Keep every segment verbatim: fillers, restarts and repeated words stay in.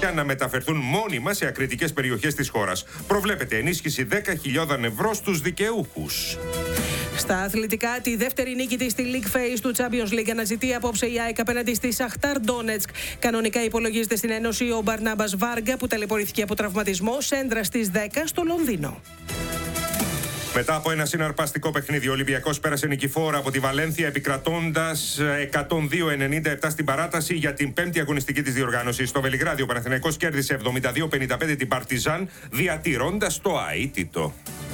οδηγήθηκαν να μεταφερθούν μόνιμα σε ακριτικές περιοχές της χώρας. Προβλέπεται ενίσχυση δέκα χιλιάδες ευρώ στους δικαιούχους. Στα αθλητικά, τη δεύτερη νίκη της στη League Phase του Champions League αναζητεί απόψε η ΑΕΚ απέναντι στη Σαχτάρ Ντόνετσκ. Κανονικά υπολογίζεται στην Ένωση ο Μπαρνάμπας Βάργα που ταλαιπωρήθηκε από τραυματισμό σέντρα στις δέκα στο Λονδίνο. Μετά από ένα συναρπαστικό παιχνίδι, ο Ολυμπιακός πέρασε νικηφόρα από τη Βαλένθια, επικρατώντας εκατόν δύο ενενήντα επτά στην παράταση για την πέμπτη αγωνιστική της διοργάνωσης. Στο Βελιγράδι, ο Παναθηναϊκός κέρδισε εβδομήντα δύο πενήντα πέντε την Παρτιζάν, διατηρώντας το αίτητο.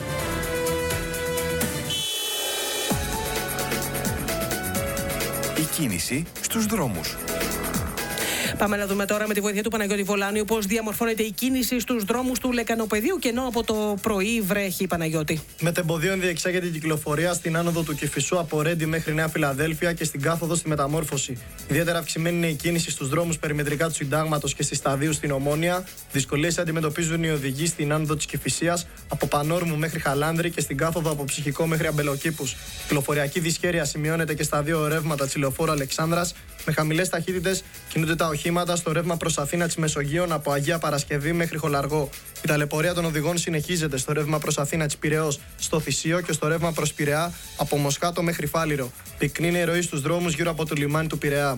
Η κίνηση στους δρόμους. Πάμε να δούμε τώρα με τη βοήθεια του Παναγιώτη Βολάνιου πώς διαμορφώνεται η κίνηση στους δρόμους του Λεκανοπεδίου και ενώ από το πρωί βρέχει, Παναγιώτη. Μετεμποδίων διεξάγεται η κυκλοφορία στην άνοδο του Κηφισού από Ρέντι μέχρι Νέα Φιλαδέλφια και στην κάθοδο στη Μεταμόρφωση. Ιδιαίτερα αυξημένη είναι η κίνηση στους δρόμους περιμετρικά του Συντάγματος και στη Σταδίου στην Ομόνια. Δυσκολίες αντιμετωπίζουν οι οδηγοί στην άνοδο της Κηφισίας από Πανόρμου μέχρι Χαλάνδρη και στην κάθοδο από Ψυχικό μέχρι Αμπελοκήπους. Κυκλοφοριακή δυσχέρεια σημειώνεται και στα δύο ρεύματα της Λεωφόρου Αλεξάνδρας. Με χαμηλές ταχύτητες κινούνται τα οχήματα στο ρεύμα προς Αθήνα της Μεσογείων από Αγία Παρασκευή μέχρι Χολαργό. Η ταλαιπωρία των οδηγών συνεχίζεται στο ρεύμα προς Αθήνα της Πειραιώς στο Θησίο και στο ρεύμα προς Πειραιά από Μοσχάτο μέχρι Φάληρο. Πυκνή είναι η ροή στους δρόμους γύρω από το λιμάνι του Πειραιά.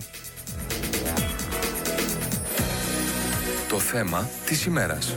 Το θέμα της ημέρας.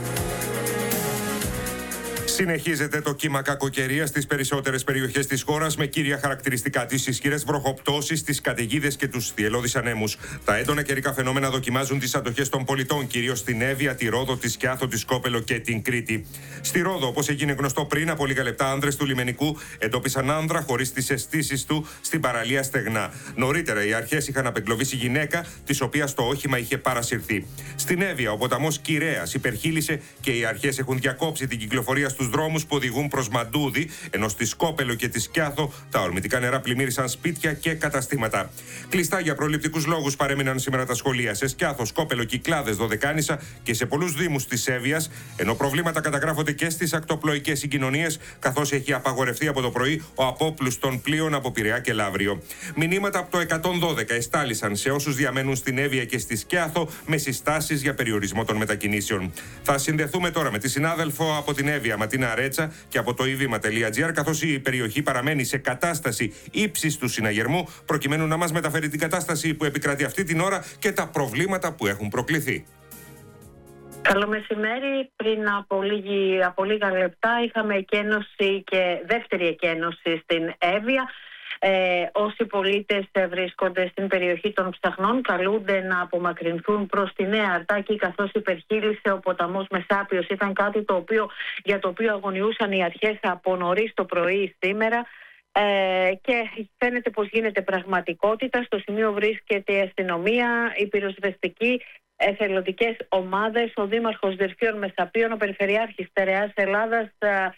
Συνεχίζεται το κύμα κακοκαιρίας στις περισσότερες περιοχές της χώρας, με κύρια χαρακτηριστικά τις ισχυρές βροχοπτώσεις, τις καταιγίδες και τους θυελλώδεις ανέμους. Τα έντονα καιρικά φαινόμενα δοκιμάζουν τις αντοχές των πολιτών, κυρίως στην Εύβοια, τη Ρόδο, τη Σκιάθο, τη Σκόπελο και την Κρήτη. Στη Ρόδο, όπως έγινε γνωστό πριν από λίγα λεπτά, άνδρες του λιμενικού εντόπισαν άνδρα χωρίς τις αισθήσεις του στην παραλία Στεγνά. Νωρίτερα, οι αρχές είχαν απεγκλωβίσει γυναίκα, της οποίας το όχημα είχε παρασυρθεί. Στην Εύβοια, ο ποταμός Κυρέας υπερχείλησε και οι αρχές έχουν διακόψει την κυκλοφορία στους δρόμους που οδηγούν προς Μαντούδι, ενώ στη Σκόπελο και τη Σκιάθο τα ορμητικά νερά πλημμύρισαν σπίτια και καταστήματα. Κλειστά για προληπτικούς λόγους παρέμειναν σήμερα τα σχολεία σε Σκιάθο, Σκόπελο, Κυκλάδες, Δωδεκάνησα και σε πολλούς δήμους της Εύβοιας, ενώ προβλήματα καταγράφονται και στις ακτοπλοϊκές συγκοινωνίες, καθώς έχει απαγορευτεί από το πρωί ο απόπλους των πλοίων από Πειραιά και Λαύριο. Μηνύματα από το εκατόν δώδεκα εστάλησαν σε όσους διαμένουν στην Εύβοια και στη Σκιάθο με συστάσεις για περιορισμό των μετακινήσεων. Θα συνδεθούμε τώρα με τη συνάδελφο από την Εύβοια, Ματίνα Ρέτσα, και από το e vima τελεία gr, καθώς η περιοχή παραμένει σε κατάσταση ύψης του συναγερμού, προκειμένου να μας μεταφέρει την κατάσταση που επικρατεί αυτή την ώρα και τα προβλήματα που έχουν προκληθεί. Καλό μεσημέρι. Πριν από, λίγη, από λίγα λεπτά είχαμε εκένωση και δεύτερη εκένωση στην Εύβοια. Ε, όσοι πολίτες βρίσκονται στην περιοχή των Ψαχνών καλούνται να απομακρυνθούν προς τη Νέα Αρτάκη, καθώς υπερχείλησε ο ποταμός Μεσάπειος. Ήταν κάτι το οποίο, για το οποίο αγωνιούσαν οι αρχές από νωρίς το πρωί σήμερα ε, και φαίνεται πως γίνεται πραγματικότητα. Στο σημείο βρίσκεται η αστυνομία, η πυροσβεστική, εθελοντικές ομάδες, ο Δήμαρχος Δερφίων Μεσαπείων, ο Περιφερειάρχης Στερεάς Ελλάδας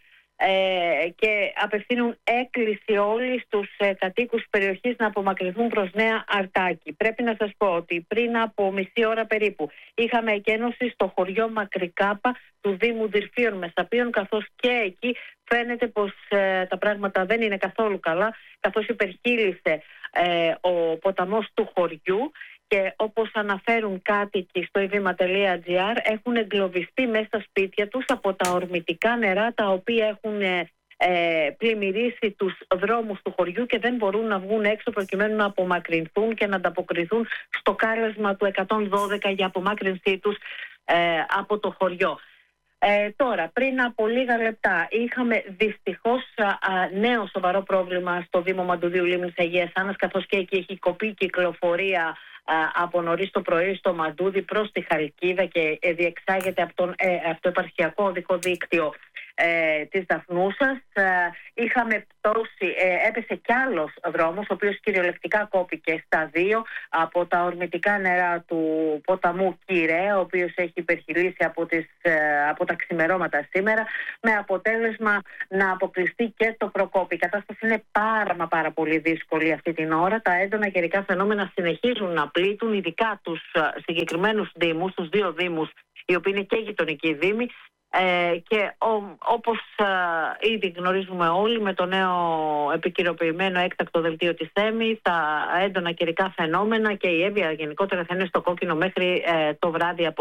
Ε, και απευθύνουν έκκληση όλοι στους ε, κατοίκους περιοχής να απομακρυνθούν προς Νέα Αρτάκη. Πρέπει να σας πω ότι πριν από μισή ώρα περίπου είχαμε εκένωση στο χωριό Μακρικάπα του Δήμου Δερφίων Μεσαπείων, καθώς και εκεί φαίνεται πως ε, τα πράγματα δεν είναι καθόλου καλά, καθώς υπερχείλησε ε, ο ποταμός του χωριού. Και όπως αναφέρουν κάτοικοι στο e vima τελεία gr, έχουν εγκλωβιστεί μέσα στα σπίτια τους από τα ορμητικά νερά τα οποία έχουν ε, πλημμυρίσει τους δρόμους του χωριού και δεν μπορούν να βγουν έξω προκειμένου να απομακρυνθούν και να ανταποκριθούν στο κάλεσμα του εκατόν δώδεκα για απομάκρυνσή τους ε, από το χωριό. Ε, τώρα, πριν από λίγα λεπτά είχαμε δυστυχώς α, α, νέο σοβαρό πρόβλημα στο Δήμο Μαντουδίου Λίμνης Αγίας Άννας, καθώς και εκεί έχει κοπεί κυκλοφορία από νωρίς το πρωί στο Μαντούδι προς τη Χαλκίδα και διεξάγεται από, τον, ε, από το επαρχιακό οδικό δίκτυο ε, της Δαφνούσας. Ε, είχαμε πτώση, ε, έπεσε κι άλλος δρόμος, ο οποίος κυριολεκτικά κόπηκε στα δύο από τα ορμητικά νερά του ποταμού Κυραία, ο οποίος έχει υπερχειλήσει από, τις, ε, από τα ξημερώματα σήμερα, με αποτέλεσμα να αποκλειστεί και το Προκόπη. Η κατάσταση είναι πάρα μα πάρα πολύ δύσκολη αυτή την ώρα. Τα έντονα καιρικά φαινόμενα συνεχίζουν να πλήττουν, ειδικά τους συγκεκριμένους δήμους, τους δύο δήμους, οι οποίοι είναι και γειτονικοί δήμοι. Ε, και ο, όπως ε, ήδη γνωρίζουμε όλοι, με το νέο επικαιροποιημένο έκτακτο δελτίο της ΕΜΗ, τα έντονα καιρικά φαινόμενα και η Εύβοια γενικότερα θα είναι στο κόκκινο μέχρι ε, το βράδυ απόψε.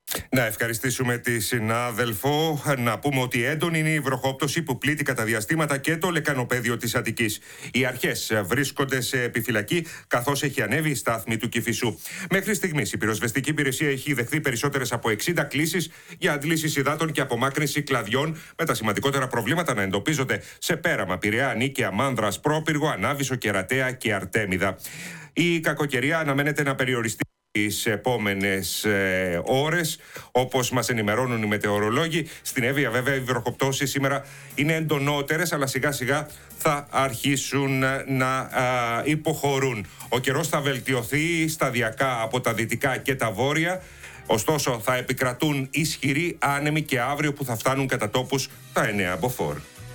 Να ευχαριστήσουμε τη συνάδελφο. Να πούμε ότι έντονη είναι η βροχόπτωση που πλήττει κατά διαστήματα και το λεκανοπέδιο της Αττικής. Οι αρχές βρίσκονται σε επιφυλακή καθώς έχει ανέβει η στάθμη του Κηφισού. Μέχρι στιγμής η πυροσβεστική υπηρεσία έχει δεχθεί περισσότερες από εξήντα κλήσεις για αντλήσεις υδάτων και απομάκρυνση κλαδιών, με τα σημαντικότερα προβλήματα να εντοπίζονται σε Πέραμα, Πειραιά, Νίκαια, Μάνδρα, Πρόπυργο, Ανάβησο, Κερατέα και Αρτέμιδα. Η κακοκαιρία αναμένεται να περιοριστεί τις επόμενες ε, ώρες, όπως μας ενημερώνουν οι μετεωρολόγοι. Στην Εύβοια βέβαια οι βροχοπτώσεις σήμερα είναι εντονότερες, αλλά σιγά σιγά θα αρχίσουν να α, υποχωρούν. Ο καιρός θα βελτιωθεί σταδιακά από τα δυτικά και τα βόρεια, ωστόσο θα επικρατούν ισχυροί άνεμοι και αύριο που θα φτάνουν κατά τόπους τα εννέα μποφόρ.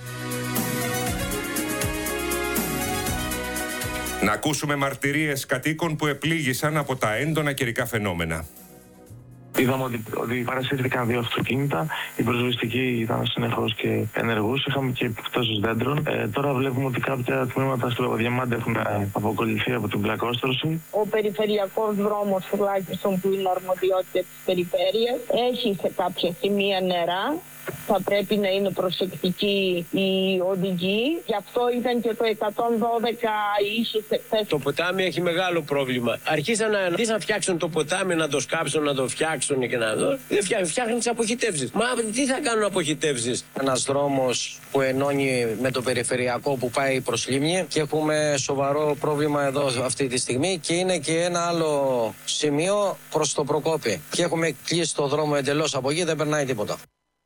Να ακούσουμε μαρτυρίες κατοίκων που επλήγησαν από τα έντονα καιρικά φαινόμενα. Είδαμε ότι, ότι παρασύρθηκαν δύο αυτοκίνητα. Η πυροσβεστική ήταν συνεχώς και ενεργούς. Είχαμε και επιπτώσεις δέντρων. Ε, τώρα βλέπουμε ότι κάποια τμήματα στο Λογοδιαμάντη έχουν αποκολληθεί από την πλακόστρωση. Ο περιφερειακός δρόμος, τουλάχιστον που είναι αρμοδιότητα της περιφέρειας, έχει σε κάποια σημεία νερά. Θα πρέπει να είναι προσεκτικοί οι οδηγοί. Γι' αυτό ήταν και το εκατόν δώδεκα ίσως εχθές. Το ποτάμι έχει μεγάλο πρόβλημα. Αρχίσαν να, να φτιάξουν το ποτάμι, να το σκάψουν, να το φτιάξουν και να δω. Δεν φτιάχνουν, φτιάχνουν τις αποχυτεύσεις. Μα τι θα κάνουν αποχυτεύσεις? Ένας δρόμος που ενώνει με το περιφερειακό που πάει προς Λίμνη και έχουμε σοβαρό πρόβλημα εδώ αυτή τη στιγμή, και είναι και ένα άλλο σημείο προς το Προκόπη. Και έχουμε κλείσει το δρόμο εντελώς από εκεί, δεν περνάει τίποτα.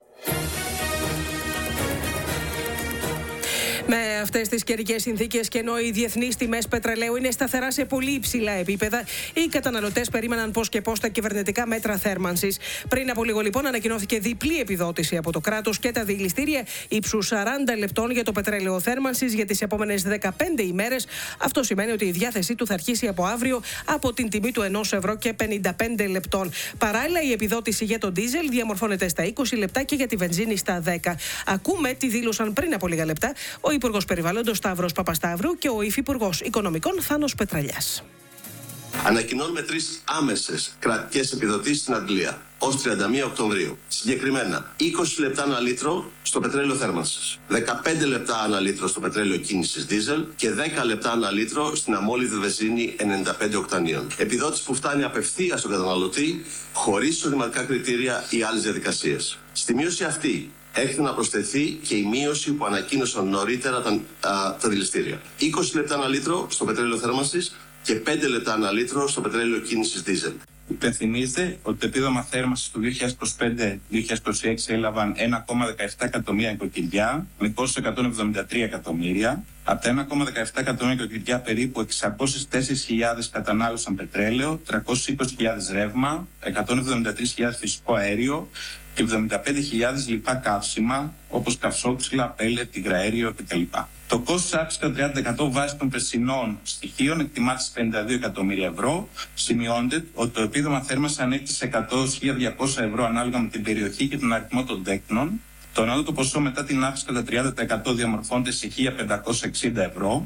Με αυτές τις καιρικές συνθήκες και ενώ οι διεθνείς τιμές πετρελαίου είναι σταθερά σε πολύ υψηλά επίπεδα, οι καταναλωτές περίμεναν πώς και πώς τα κυβερνητικά μέτρα θέρμανσης. Πριν από λίγο, λοιπόν, ανακοινώθηκε διπλή επιδότηση από το κράτος και τα διηληστήρια ύψους σαράντα λεπτών για το πετρέλαιο θέρμανσης για τις επόμενες δεκαπέντε ημέρες. Αυτό σημαίνει ότι η διάθεσή του θα αρχίσει από αύριο από την τιμή του ενός ευρώ και πενήντα πέντε λεπτών. Παράλληλα, η επιδότηση για το ντίζελ διαμορφώνεται στα είκοσι λεπτά και για τη βενζίνη στα δέκα. Ακούμε τι δήλωσαν πριν από λίγα λεπτά ο Υπουργός Περιβάλλοντος Σταύρος Παπασταύρου και ο Υφυπουργός Οικονομικών Θάνος Πετραλιάς. Ανακοινώνουμε τρεις άμεσες κρατικές επιδοτήσεις στην Αγγλία ως τριάντα μία Οκτωβρίου. Συγκεκριμένα, είκοσι λεπτά ανά λίτρο στο πετρέλαιο θέρμανσης, δεκαπέντε λεπτά ανά λίτρο στο πετρέλαιο κίνησης δίζελ και δέκα λεπτά ανά λίτρο στην αμόλυδη βενζίνη ενενήντα πέντε οκτανίων. Επιδότηση που φτάνει απευθείας στον καταναλωτή, χωρίς εισοδηματικά κριτήρια ή άλλες διαδικασίες. Στη μείωση αυτή έρχεται να προσθεθεί και η μείωση που ανακοίνωσαν νωρίτερα τα, α, τα δηληστήρια. είκοσι λεπτά ανά λίτρο στο πετρέλαιο θέρμανσης και πέντε λεπτά ανά λίτρο στο πετρέλαιο κίνησης δίζελ. Υπενθυμίζεται ότι το επίδομα θέρμανσης του δύο χιλιάδες είκοσι πέντε δύο χιλιάδες είκοσι έξι έλαβαν ένα κόμμα δεκαεπτά εκατομμύρια νοικοκυριά με κόστος εκατόν εβδομήντα τρία εκατομμύρια. Από τα ένα κόμμα δεκαεπτά εκατομμύρια νοικοκυριά, περίπου εξακόσιες τέσσερις χιλιάδες κατανάλωσαν πετρέλαιο, τριακόσιες είκοσι χιλιάδες ρεύμα, εκατόν εβδομήντα τρεις χιλιάδες φυσικό αέριο και εβδομήντα πέντε χιλιάδες λοιπά καύσιμα, όπως καυσόξυλα, πέλετ, υγραέριο κτλ. Το κόστος αύξησε κατά τριάντα τοις εκατό βάσει των περσινών στοιχείων, εκτιμάται σε πενήντα δύο εκατομμύρια ευρώ. Σημειώνεται ότι το επίδομα θέρμανσης ανέχεται σε εκατό έως χίλια διακόσια ευρώ ανάλογα με την περιοχή και τον αριθμό των τέκνων. Το ανώτατο ποσό μετά την αύξηση κατά τριάντα τοις εκατό διαμορφώνεται σε χίλια πεντακόσια εξήντα ευρώ.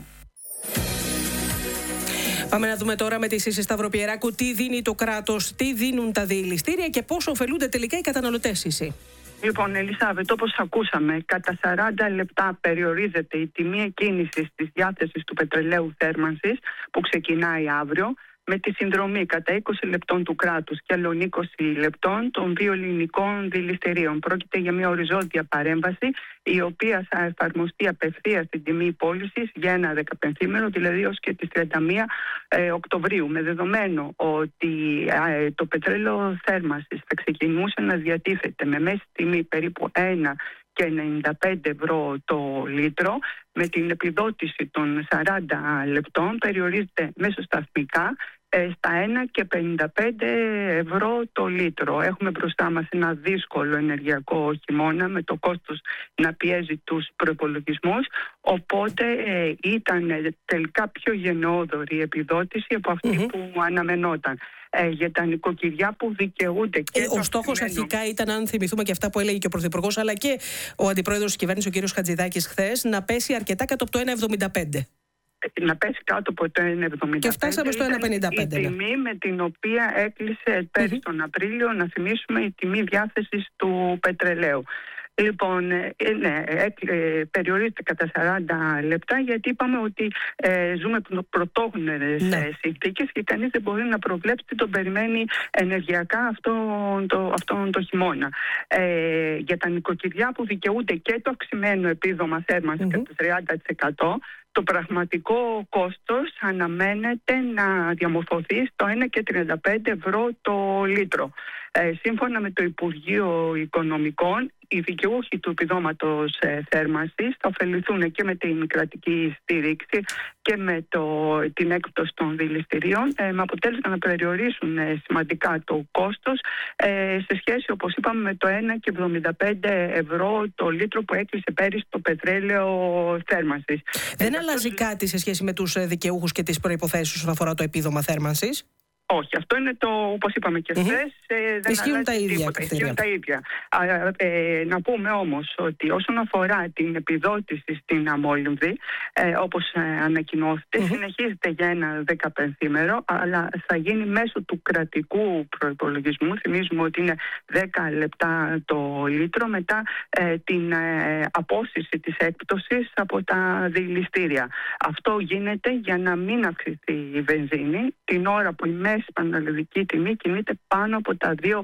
Πάμε να δούμε τώρα με τη Σύση Σταυροπιεράκου τι δίνει το κράτος, τι δίνουν τα διηληστήρια και πόσο ωφελούνται τελικά οι καταναλωτές, Σύση. Λοιπόν, Ελισάβετ, όπως ακούσαμε, κατά σαράντα λεπτά περιορίζεται η τιμή εκκίνησης της διάθεσης του πετρελαίου θέρμανσης που ξεκινάει αύριο, με τη συνδρομή κατά είκοσι λεπτών του κράτους και άλλων είκοσι λεπτών των δύο ελληνικών διηληστηρίων. Πρόκειται για μια οριζόντια παρέμβαση, η οποία θα εφαρμοστεί απευθείας στην τιμή πώλησης για ένα δεκαπενθήμερο, δηλαδή ως και τις τριάντα μία ε, Οκτωβρίου. Με δεδομένο ότι ε, το πετρέλαιο θέρμανσης θα ξεκινούσε να διατίθεται με μέση τιμή περίπου ένα και ενενήντα πέντε ευρώ το λίτρο, με την επιδότηση των σαράντα λεπτών περιορίζεται μέσω σταθμικά στα ένα και πενήντα πέντε ευρώ το λίτρο. Έχουμε μπροστά μας ένα δύσκολο ενεργειακό χειμώνα με το κόστος να πιέζει τους προϋπολογισμούς, οπότε ε, ήταν τελικά πιο γενναιόδορη η επιδότηση από αυτή mm-hmm. που αναμενόταν. Ε, για τα νοικοκυριά που δικαιούνται. Και ε, ο στόχος αρχικά ήταν, αν θυμηθούμε και αυτά που έλεγε και ο Πρωθυπουργός, αλλά και ο Αντιπρόεδρος της Κυβέρνησης, ο κ. Χατζηδάκης, χθες, να πέσει αρκετά κάτω από το ένα εβδομήντα πέντε. να πέσει κάτω από το ένα εβδομήντα πέντε. Και φτάσαμε στο ένα πενήντα πέντε. Η τιμή με την οποία έκλεισε πέρυσι mm-hmm. τον Απρίλιο, να θυμίσουμε, η τιμή διάθεσης του πετρελαίου. Λοιπόν, ναι, ε, περιορίζεται κατά σαράντα λεπτά, γιατί είπαμε ότι ε, ζούμε πρωτόγνωρες ναι. συνθήκες και κανείς δεν μπορεί να προβλέψει τι τον περιμένει ενεργειακά αυτόν το, αυτό το χειμώνα. Ε, για τα νοικοκυριά που δικαιούνται και το αυξημένο επίδομα θέρμανσης mm-hmm. κατά τριάντα τοις εκατό, το πραγματικό κόστος αναμένεται να διαμορφωθεί στο ένα κόμμα τριάντα πέντε ευρώ το λίτρο. Ε, σύμφωνα με το Υπουργείο Οικονομικών, οι δικαιούχοι του επιδόματος ε, θέρμανσης θα ωφεληθούν και με την κρατική στήριξη και με το, την έκπτωση των δηληστηρίων, ε, με αποτέλεσμα να περιορίσουν ε, σημαντικά το κόστος ε, σε σχέση, όπως είπαμε, με το ένα κόμμα εβδομήντα πέντε ευρώ το λίτρο που έκλεισε πέρυσι το πετρέλαιο θέρμανσης. Δεν ε, αλλάζει αυτό... κάτι σε σχέση με τους δικαιούχους και τις προϋποθέσεις όσον αφορά το επίδομα θέρμανσης? Όχι, αυτό είναι το, όπως είπαμε και χθες, mm-hmm. ε, δεν ισχύουν τα ίδια. Ισχύουν τα ίδια. Α, ε, να πούμε όμως ότι όσον αφορά την επιδότηση στην αμόλυνδη, ε, όπως ε, ανακοινώθηκε, mm-hmm. συνεχίζεται για ένα δεκαπενθήμερο, αλλά θα γίνει μέσω του κρατικού προϋπολογισμού. Θυμίζουμε ότι είναι δέκα λεπτά το λίτρο, μετά ε, την ε, απόσυση της έκπτωσης από τα δηληστήρια. Αυτό γίνεται για να μην αυξηθεί η βενζίνη την ώρα που η μέση πανελλαδική τιμή κινείται πάνω από τα δύο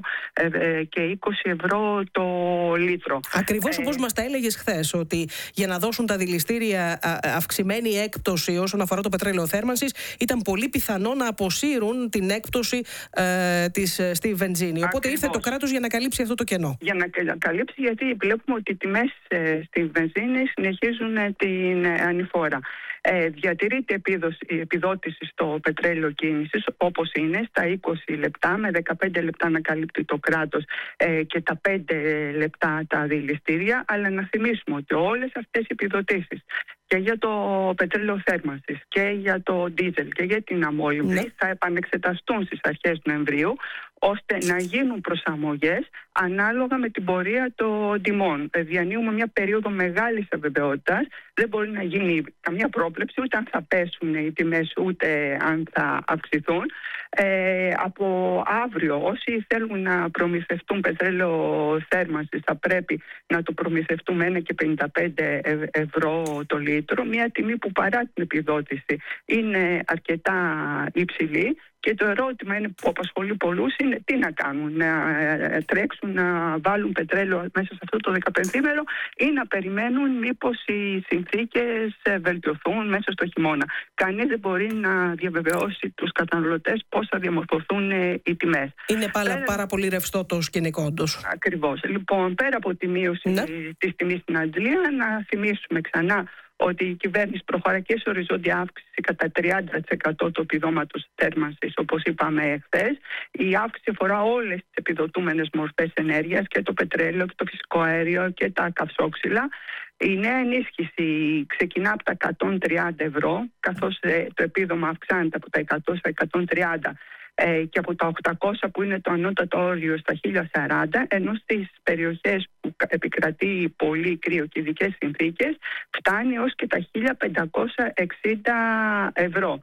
και είκοσι ευρώ το λίτρο. Ακριβώς ε... όπως μας τα έλεγες χθες, ότι για να δώσουν τα δηληστήρια αυξημένη έκπτωση όσον αφορά το πετρέλαιο θέρμανσης, ήταν πολύ πιθανό να αποσύρουν την έκπτωση ε, της, στη βενζίνη. Ακριβώς. Οπότε ήρθε το κράτος για να καλύψει αυτό το κενό. Για να καλύψει, γιατί βλέπουμε ότι οι τιμές ε, στη βενζίνη συνεχίζουν ε, την ε, ανηφόρα. Ε, διατηρείται επίδοση, η επιδότηση στο πετρέλαιο κίνησης όπως είναι, στα είκοσι λεπτά, με δεκαπέντε λεπτά να καλύπτει το κράτος ε, και τα πέντε λεπτά τα δηληστήρια, αλλά να θυμίσουμε ότι όλες αυτές οι επιδοτήσεις και για το πετρέλαιο θέρμανσης και για το ντίζελ και για την αμόλυνδη ναι. θα επανεξεταστούν στις αρχές Νοεμβρίου, ώστε να γίνουν προσαρμογές ανάλογα με την πορεία των τιμών. Διανύουμε μια περίοδο μεγάλης αβεβαιότητας. Δεν μπορεί να γίνει καμία πρόβλεψη ούτε αν θα πέσουν οι τιμές ούτε αν θα αυξηθούν. Ε, από αύριο όσοι θέλουν να προμηθευτούν πετρέλαιο θέρμανσης θα πρέπει να το προμηθευτούν με ένα κόμμα πενήντα πέντε ευρώ το λίτρο, μια τιμή που παρά την επιδότηση είναι αρκετά υψηλή. Και το ερώτημα είναι, που απασχολεί πολλούς, είναι τι να κάνουν, να τρέξουν, να βάλουν πετρέλαιο μέσα σε αυτό το δεκαπενθήμερο ή να περιμένουν μήπως οι συνθήκες βελτιωθούν μέσα στο χειμώνα. Κανείς δεν μπορεί να διαβεβαιώσει τους καταναλωτές πώς θα διαμορφωθούν οι τιμές. Είναι πάρα, πέρα... πάρα πολύ ρευστό το σκηνικό όντως. Ακριβώς. Λοιπόν, πέρα από τη μείωση ναι. της τιμής στην Αγγλία, να θυμίσουμε ξανά ότι η κυβέρνηση προχωρά και σε οριζόντια αύξηση κατά τριάντα τοις εκατό του επιδόματος θέρμανσης, όπως είπαμε χθες. Η αύξηση αφορά όλες τις επιδοτούμενες μορφές ενέργειας, και το πετρέλαιο και το φυσικό αέριο και τα καυσόξυλα. Η νέα ενίσχυση ξεκινά από τα εκατόν τριάντα ευρώ, καθώς το επίδομα αυξάνεται από τα εκατό στα εκατόν τριάντα και από τα οκτακόσια που είναι το ανώτατο όριο στα χίλια σαράντα, ενώ στις περιοχές που επικρατεί πολύ κρύο και ειδικές συνθήκες φτάνει ως και τα χίλια πεντακόσια εξήντα ευρώ.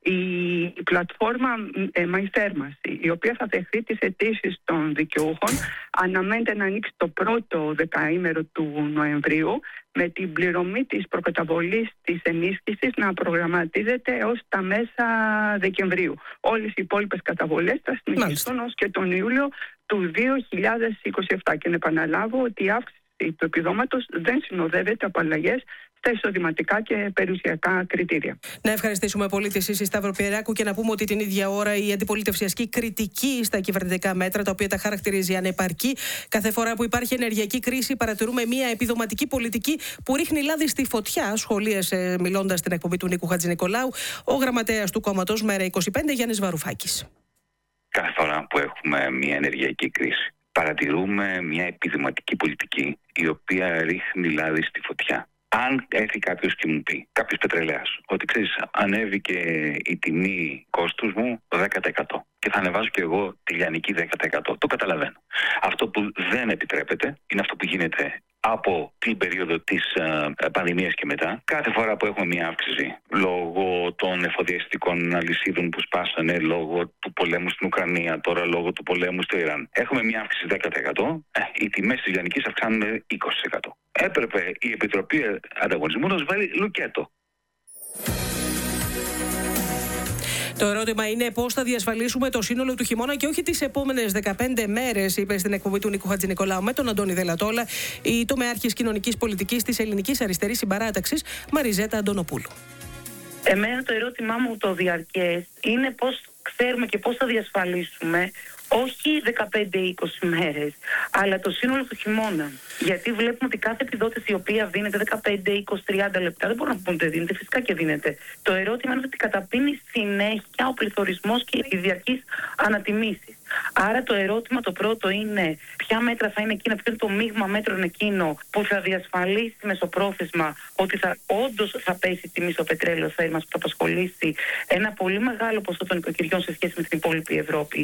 Η, η πλατφόρμα ε, MyThermosy, η οποία θα δεχθεί τις αιτήσεις των δικαιούχων, αναμένεται να ανοίξει το πρώτο δεκαήμερο του Νοεμβρίου, με την πληρωμή της προκαταβολής της ενίσχυσης να προγραμματίζεται έως τα μέσα Δεκεμβρίου. Όλες οι υπόλοιπες καταβολές θα συνεχιστούν ως και τον Ιούλιο του δύο χιλιάδες είκοσι επτά. Και να επαναλάβω ότι η αύξηση του επιδόματος δεν συνοδεύεται από αλλαγές στα εισοδηματικά και περιουσιακά κριτήρια. Να ευχαριστήσουμε πολύ τη Σύση Σταυροπιεράκου και να πούμε ότι την ίδια ώρα η αντιπολίτευση ασκεί κριτική στα κυβερνητικά μέτρα, τα οποία τα χαρακτηρίζει ανεπαρκή. Κάθε φορά που υπάρχει ενεργειακή κρίση, παρατηρούμε μια επιδοματική πολιτική που ρίχνει λάδι στη φωτιά, σχολίασε μιλώντας στην εκπομπή του Νίκου Χατζηνικολάου ο γραμματέας του κόμματος Μέρα είκοσι πέντε, Γιάννης Βαρουφάκης. Κάθε φορά που έχουμε μια ενεργειακή κρίση, παρατηρούμε μια επιδοματική πολιτική η οποία ρίχνει λάδι στη φωτιά. Αν έρθει κάποιος και μου πει, κάποιος πετρελαίας, ότι ξέρεις, ανέβηκε η τιμή κόστους μου δέκα τοις εκατό και θα ανεβάσω και εγώ τη λιανική δέκα τοις εκατό, το καταλαβαίνω. Αυτό που δεν επιτρέπεται είναι αυτό που γίνεται από την περίοδο της ε, πανδημίας και μετά. Κάθε φορά που έχουμε μια αύξηση λόγω των εφοδιαστικών αλυσίδων που σπάσανε, λόγω του πολέμου στην Ουκρανία, τώρα λόγω του πολέμου στο Ιράν, έχουμε μια αύξηση δέκα τοις εκατό, ε, οι τιμές της λιανικής αυξάνουν είκοσι τοις εκατό. Έπρεπε η Επιτροπή Ανταγωνισμού να βάλει λουκέτο. Το ερώτημα είναι πώς θα διασφαλίσουμε το σύνολο του χειμώνα και όχι τις επόμενες δεκαπέντε μέρες, είπε στην εκπομπή του Νίκου Χατζηνικολάου με τον Αντώνη Δελατόλα η τομεάρχης κοινωνικής πολιτικής της Ελληνικής Αριστερής Συμπαράταξης Μαριζέτα Αντωνοπούλου. Εμένα το ερώτημά μου το διαρκές είναι πώς ξέρουμε και πώς θα διασφαλίσουμε όχι δεκαπέντε είκοσι μέρες, αλλά το σύνολο του χειμώνα. Γιατί βλέπουμε ότι κάθε επιδότηση η οποία δίνεται δεκαπέντε, είκοσι, τριάντα λεπτά, δεν μπορούμε να πούμε ότι δίνεται, φυσικά και δίνεται. Το ερώτημα είναι ότι καταπίνει συνέχεια ο πληθωρισμός και οι διαρκείς ανατιμήσεις. Άρα το ερώτημα το πρώτο είναι ποια μέτρα θα είναι εκείνα, ποιο είναι το μείγμα μέτρων εκείνο που θα διασφαλίσει μεσοπρόθεσμα ότι θα, όντως θα πέσει η τιμή στο πετρέλαιο θέρμα που θα απασχολήσει ένα πολύ μεγάλο ποσό των οικοκυριών σε σχέση με την υπόλοιπη Ευρώπη.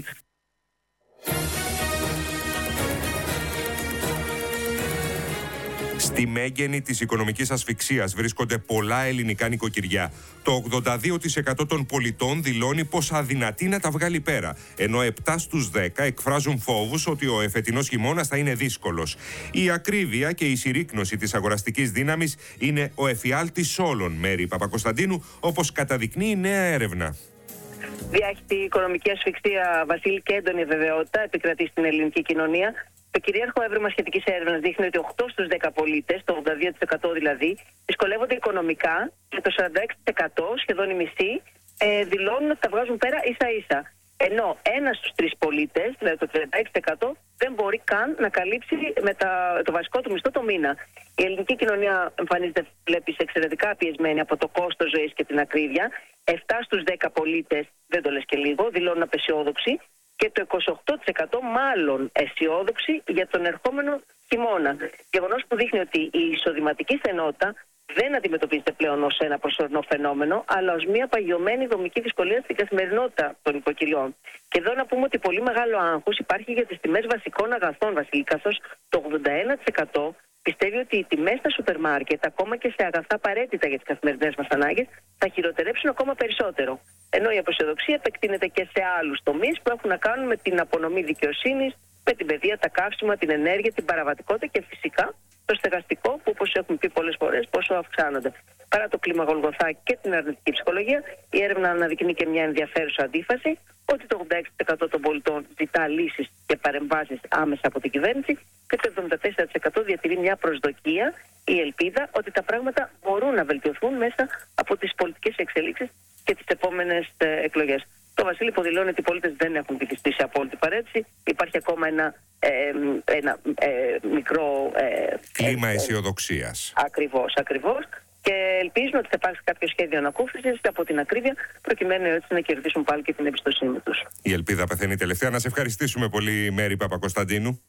Στη μέγενη της οικονομικής ασφυξίας βρίσκονται πολλά ελληνικά νοικοκυριά. Το ογδόντα δύο τοις εκατό των πολιτών δηλώνει πως αδυνατεί να τα βγάλει πέρα, ενώ επτά στους δέκα εκφράζουν φόβους ότι ο εφετινός χειμώνας θα είναι δύσκολος. Η ακρίβεια και η συρρίκνωση της αγοραστικής δύναμης είναι ο εφιάλτης όλων, Μέρη Παπακοσταντίνου, όπως καταδεικνύει η νέα έρευνα. Διάχυτη οικονομική ασφυξία, Βασίλη, και έντονη βεβαιότητα επικρατεί στην ελληνική κοινωνία. Το κυρίαρχο έβριμα σχετικής έρευνας δείχνει ότι οκτώ στους δέκα πολίτες, το ογδόντα δύο τοις εκατό δηλαδή, δυσκολεύονται οικονομικά και το σαράντα έξι τοις εκατό, σχεδόν οι μισοί, ε, δηλώνουν ότι τα βγάζουν πέρα ίσα-ίσα. Ενώ ένα στους τρεις πολίτες, δηλαδή το τριάντα έξι τοις εκατό, δεν μπορεί καν να καλύψει με τα, το βασικό του μισθό το μήνα. Η ελληνική κοινωνία εμφανίζεται, βλέπει, εξαιρετικά πιεσμένη από το κόστος ζωής και την ακρίβεια. επτά στους δέκα πολίτες, δεν το λες και λίγο, δηλώνουν απεσιόδοξοι. Και το είκοσι οκτώ τοις εκατό μάλλον αισιόδοξη για τον ερχόμενο χειμώνα. Γεγονός που δείχνει ότι η εισοδηματική στενότητα δεν αντιμετωπίζεται πλέον ως ένα προσωρινό φαινόμενο, αλλά ως μια παγιωμένη δομική δυσκολία στην καθημερινότητα των οικοκυριών. Και εδώ να πούμε ότι πολύ μεγάλο άγχος υπάρχει για τις τιμές βασικών αγαθών, Βασίλη, καθώς το ογδόντα ένα τοις εκατό πιστεύει ότι οι τιμές στα σούπερ μάρκετ, ακόμα και σε αγαθά απαραίτητα για τις καθημερινές μας ανάγκες, θα χειροτερέψουν ακόμα περισσότερο. Ενώ η αποσιοδοξία επεκτείνεται και σε άλλους τομείς που έχουν να κάνουν με την απονομή δικαιοσύνης, με την παιδεία, τα καύσιμα, την ενέργεια, την παραβατικότητα και φυσικά το στεγαστικό, που όπως έχουμε πει πολλές φορές πόσο αυξάνονται. Παρά το κλίμα Γολγοθά και την αρνητική ψυχολογία, η έρευνα αναδεικνύει και μια ενδιαφέρουσα αντίφαση, ότι το ογδόντα έξι τοις εκατό των πολιτών ζητά λύσεις και παρεμβάσεις άμεσα από την κυβέρνηση και το εβδομήντα τέσσερα τοις εκατό διατηρεί μια προσδοκία, η ελπίδα ότι τα πράγματα μπορούν να βελτιωθούν μέσα από τις πολιτικές εξελίξεις και τις επόμενες ε, εκλογές. Το Βασίλη υποδηλώνει ότι οι πολίτες δεν έχουν βυθιστεί σε απόλυτη παρέτηση. Υπάρχει ακόμα ένα, ε, ένα ε, μικρό ε, κλίμα αισιοδοξίας. Ακριβώς, ακριβώς. Και ελπίζουν ότι θα υπάρξει κάποιο σχέδιο ανακούφισης από την ακρίβεια, προκειμένου έτσι να κερδίσουν πάλι και την εμπιστοσύνη τους. Η ελπίδα πεθαίνει τελευταία. Να σε ευχαριστήσουμε πολύ, Μέρη Παπακοσταντίνου.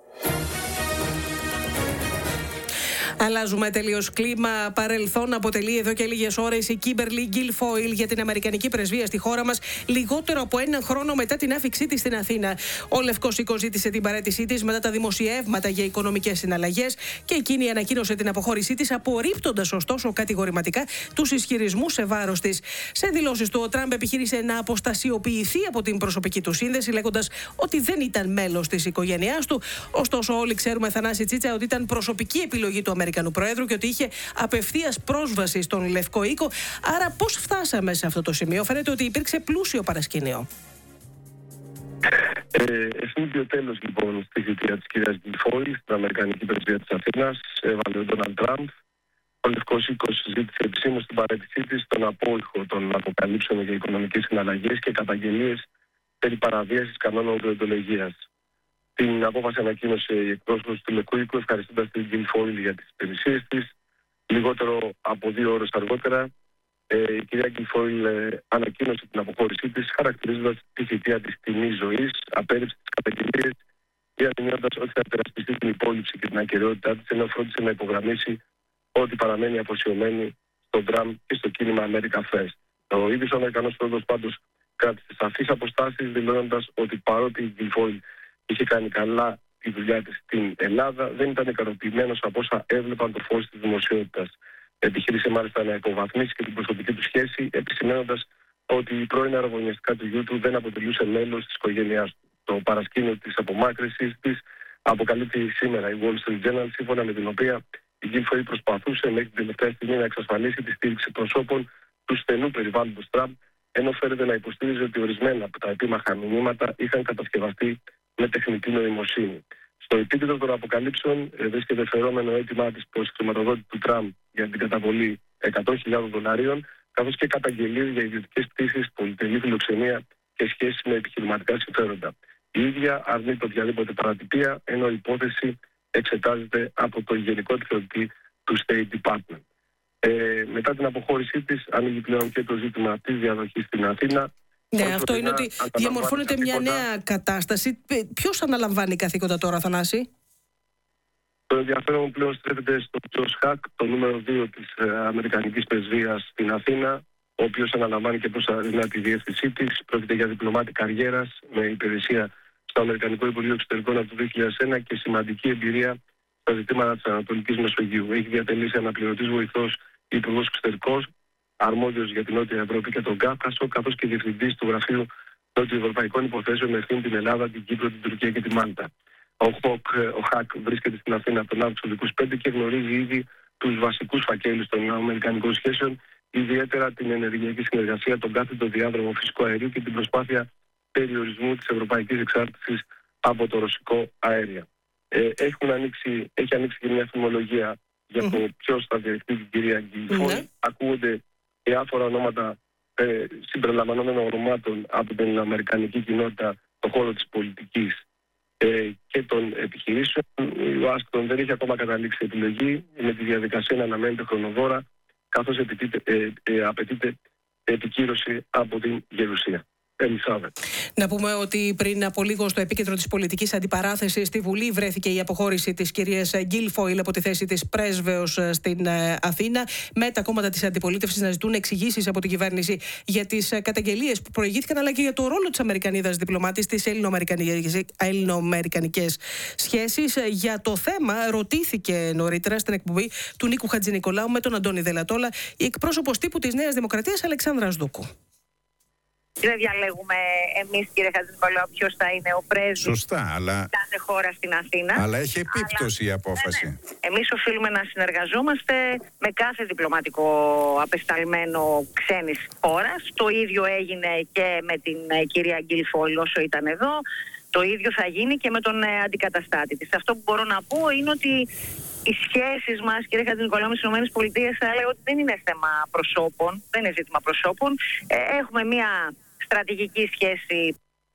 Αλλάζουμε τελείως κλίμα. Παρελθόν αποτελεί εδώ και λίγες ώρες η Kimberly Guilfoyle για την Αμερικανική πρεσβεία στη χώρα μας, λιγότερο από έναν χρόνο μετά την άφηξή της στην Αθήνα. Ο Λευκός Οίκος ζήτησε την παραίτησή της μετά τα δημοσιεύματα για οικονομικές συναλλαγές και εκείνη ανακοίνωσε την αποχώρησή της, απορρίπτοντας ωστόσο κατηγορηματικά τους ισχυρισμούς σε βάρος της. Σε δηλώσεις του, ο Τραμπ επιχείρησε να αποστασιοποιηθεί από την προσωπική του σύνδεση, λέγοντας ότι δεν ήταν μέλος της οικογένειάς του. Ωστόσο, όλοι ξέρουμε, Θανάση Τσίτσα, ότι ήταν προσωπική επιλογή του Αμερικανικού Προέδρου και ότι είχε απευθείας πρόσβαση στον Λευκό Οίκο. Άρα, πώς φτάσαμε σε αυτό το σημείο? Φαίνεται ότι υπήρξε πλούσιο παρασκήνιο. Ε, Εθνίδιο τέλος λοιπόν στη θητεία της κυρίας Guilfoyle στην Αμερικανική πρεσβεία της Αθήνας έβαλε ο Ντόναλντ Τραμπ. Ο Λευκός Οίκος ζήτησε επισήμως την παραίτησή της στον απόϊχο των αποκαλύψεων για οικονομικές συναλλαγές και καταγγελίες περί παραβίασης κανόνων δεοντολογίας. Την απόφαση ανακοίνωσε η εκπρόσωπος του Λευκού Οίκου, ευχαριστώντας την Guilfoyle για τις υπηρεσίες της. Λιγότερο από δύο ώρες αργότερα, ε, η κυρία Guilfoyle ε, ανακοίνωσε την αποχώρησή της, χαρακτηρίζοντας τη θητεία της τιμής ζωής, απέρριψε τις καταγγελίες, διαμηνώντας ότι θα υπερασπιστεί την υπόλοιψη και την ακεραιότητά της, ενώ φρόντισε να υπογραμμίσει ότι παραμένει αφοσιωμένη στον Τραμπ και στο κίνημα America First. Ο ίδιος ο Αμερικανός Πρόεδρος πάντως κράτησε σαφείς αποστάσεις, δηλώνοντας ότι παρότι η Guilfoyle είχε κάνει καλά τη δουλειά της στην Ελλάδα, δεν ήταν ικανοποιημένος από όσα έβλεπαν το φως της δημοσιότητας. Επιχείρησε μάλιστα να υποβαθμίσει και την προσωπική του σχέση, επισημαίνοντας ότι η πρώην αραβωνιαστικά του γιού του δεν αποτελούσε μέλος της οικογένειάς του. Το παρασκήνιο της απομάκρυνσης της αποκαλύπτει σήμερα η Wall Street Journal, σύμφωνα με την οποία η Guilfoyle προσπαθούσε μέχρι την τελευταία στιγμή να εξασφαλίσει τη στήριξη προσώπων του στενού περιβάλλοντος Τραμπ, ενώ φέρεται να υποστήριζε ότι ορισμένα από τα επίμαχα μηνύματα είχαν κατασκευαστεί με τεχνητή νοημοσύνη. Στο επίκεντρο των αποκαλύψεων βρίσκεται φερόμενο αίτημά της προς χρηματοδότη του Τραμπ για την καταβολή εκατό χιλιάδων δολαρίων, καθώς και καταγγελίες για ιδιωτικές πτήσεις, πολυτελή φιλοξενία και σχέσεις με επιχειρηματικά συμφέροντα. Η ίδια αρνείται οποιαδήποτε παρατυπία, ενώ η υπόθεση εξετάζεται από το Γενικό Επιθεωρητή του State Department. Ε, μετά την αποχώρησή της, ανοίγει πλέον και το ζήτημα της διαδοχής στην Αθήνα. Ναι, αυτό είναι ότι διαμορφώνεται μια νέα κατάσταση. Ποιος αναλαμβάνει καθήκοντα τώρα, Θανάση? Το ενδιαφέρον πλέον στρέφεται στο Τζος Χακ, το νούμερο δύο της ε, Αμερικανικής Πρεσβείας στην Αθήνα, ο οποίος αναλαμβάνει και προσωρινά τη διεύθυνσή της. Πρόκειται για διπλωμάτη καριέρας με υπηρεσία στο Αμερικανικό Υπουργείο Εξωτερικών από το δύο χιλιάδες ένα και σημαντική εμπειρία στα ζητήματα της Ανατολικής Μεσογείου. Έχει διατελήσει αναπληρωτής βοηθός υπουργός εξωτερικός, αρμόδιος για την Νότια Ευρώπη και τον Κάφκασο, καθώς και διευθυντής του Γραφείου Νότιο-Ευρωπαϊκών Υποθέσεων με ευθύνη την Ελλάδα, την Κύπρο, την Τουρκία και τη Μάλτα. Ο, Χοκ, ο Χακ βρίσκεται στην Αθήνα από τον Αύγουστο του δύο χιλιάδες είκοσι πέντε και γνωρίζει ήδη τους βασικούς φακέλους των αμερικανικών σχέσεων, ιδιαίτερα την ενεργειακή συνεργασία, τον κάθετο διάδρομο φυσικού αερίου και την προσπάθεια περιορισμού της ευρωπαϊκής εξάρτησης από το ρωσικό αέριο. Ε, έχουν ανοίξει, έχει ανοίξει και μια θυμολογία για το mm-hmm. ποιος θα διαχειριστεί την κυρία Guilfoyle. Mm-hmm. Ακούγονται διάφορα ονόματα ε, συμπεριλαμβανομένων ονομάτων από την αμερικανική κοινότητα στον χώρο της πολιτικής ε, και των επιχειρήσεων. Η Ουάσιγκτον δεν έχει ακόμα καταλήξει επιλογή, με τη διαδικασία να αναμένεται χρονοβόρα, καθώς απαιτείται, ε, ε, απαιτείται επικύρωση από την Γερουσία. Να πούμε ότι πριν από λίγο στο επίκεντρο της πολιτικής αντιπαράθεσης στη Βουλή βρέθηκε η αποχώρηση της κυρίας Guilfoyle από τη θέση της πρέσβεως στην Αθήνα, με τα κόμματα της αντιπολίτευσης να ζητούν εξηγήσεις από την κυβέρνηση για τις καταγγελίες που προηγήθηκαν, αλλά και για το ρόλο της Αμερικανίδας διπλωμάτης στις ελληνοαμερικανικές σχέσεις. Για το θέμα ρωτήθηκε νωρίτερα στην εκπομπή του Νίκου Χατζηνικολάου με τον Αντώνη Δελατόλα η εκπρόσωπος τύπου της Νέας Δημοκρατίας Αλεξάνδρα Δούκου. Δεν διαλέγουμε εμείς, κύριε Χατζηνικολάου, ποιος θα είναι ο πρέσβης. Σωστά, αλλά κάθε χώρα στην Αθήνα. Αλλά έχει επίπτωση αλλά... η απόφαση. Ναι, ναι. Εμείς οφείλουμε να συνεργαζόμαστε με κάθε διπλωματικό απεσταλμένο ξένης χώρας. Το ίδιο έγινε και με την κυρία Guilfoyle όσο ήταν εδώ. Το ίδιο θα γίνει και με τον αντικαταστάτη της. Αυτό που μπορώ να πω είναι ότι οι σχέσεις μας, κύριε Χατζηνικολάου, με τις ΗΠΑ, θα λέω ότι δεν είναι θέμα προσώπων, δεν είναι ζήτημα προσώπων. Ε, έχουμε μια στρατηγική σχέση.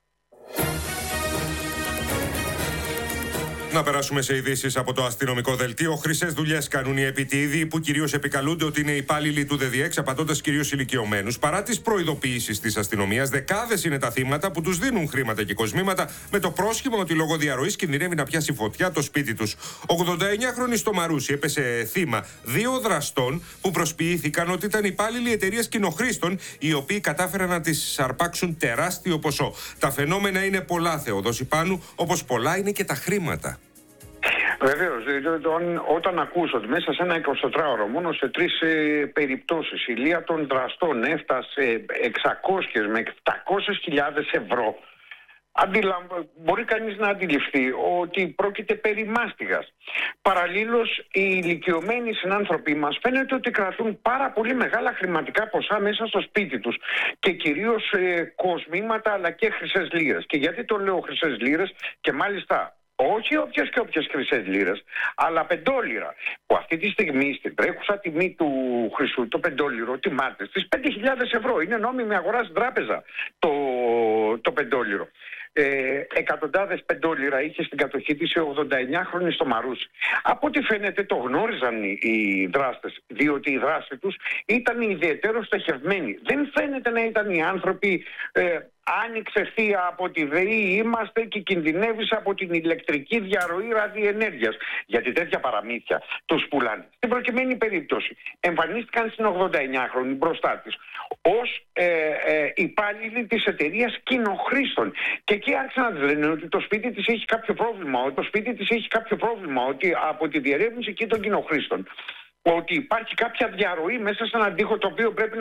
Να περάσουμε σε ειδήσεις από το αστυνομικό δελτίο. Χρυσές δουλειές κάνουν οι επιτίδιοι που κυρίως επικαλούνται ότι είναι υπάλληλοι του ΔΕΔΙΕΞ, απαντώντας κυρίως ηλικιωμένους. Παρά τις προειδοποιήσεις της αστυνομίας, δεκάδες είναι τα θύματα που τους δίνουν χρήματα και κοσμήματα με το πρόσχημα ότι λόγω διαρροής κινδυνεύει να πιάσει φωτιά το σπίτι τους. ογδονταεννιάχρονη στο Μαρούσι έπεσε θύμα δύο δραστών που προσποιήθηκαν ότι ήταν υπάλληλοι εταιρείας κοινοχρήστων, οι οποίοι κατάφεραν να τις αρπάξουν τεράστιο ποσό. Τα φαινόμενα είναι πολλά, Θεοδόση Πάνου, όπως πολλά είναι και τα χρήματα. Βεβαίως, όταν ακούς ότι μέσα σε ένα εικοσιτετράωρο μόνο σε τρεις ε, περιπτώσεις η λία των δραστών έφτασε εξακόσιες με επτακόσιες χιλιάδες ευρώ, αντιλαμβ... μπορεί κανείς να αντιληφθεί ότι πρόκειται περί μάστιγας. Παραλλήλως, οι ηλικιωμένοι συνάνθρωποι μας φαίνεται ότι κρατούν πάρα πολύ μεγάλα χρηματικά ποσά μέσα στο σπίτι τους και κυρίως ε, κοσμήματα αλλά και χρυσές λίρες. Και γιατί το λέω χρυσές λίρες και μάλιστα όχι όποιες και όποιες χρυσές λίρες, αλλά πεντόλιρα, που αυτή τη στιγμή στην τρέχουσα τιμή του χρυσού, το πεντόλιρο τιμάται στις πέντε χιλιάδες ευρώ. Είναι νόμιμη αγορά στην τράπεζα το, το πεντόλιρο. Ε, εκατοντάδες πεντόλιρα είχε στην κατοχή της η ογδονταεννιάχρονη στο Μαρούσι. Από ό,τι φαίνεται το γνώριζαν οι, οι δράστες, διότι η δράση τους ήταν ιδιαίτερο στοχευμένη. Δεν φαίνεται να ήταν οι άνθρωποι ε, άνοιξε θεία από τη ΔΕΗ, είμαστε και κινδυνεύεις από την ηλεκτρική διαρροή ραδιενέργειας. Γιατί τέτοια παραμύθια τους πουλάνε. Στην προκειμένη περίπτωση εμφανίστηκαν στην ογδονταεννιάχρονη μπροστά της ως ε, ε, υπάλληλοι της εταιρείας κοινοχρήστων. Και εκεί άρχισαν να της λένε ότι το σπίτι της έχει κάποιο πρόβλημα, ότι το σπίτι της έχει κάποιο πρόβλημα, ότι από τη διερεύνηση εκεί των κοινοχρήστων, ότι υπάρχει κάποια διαρροή μέσα σε έναν τοίχο το οποίο πρέπει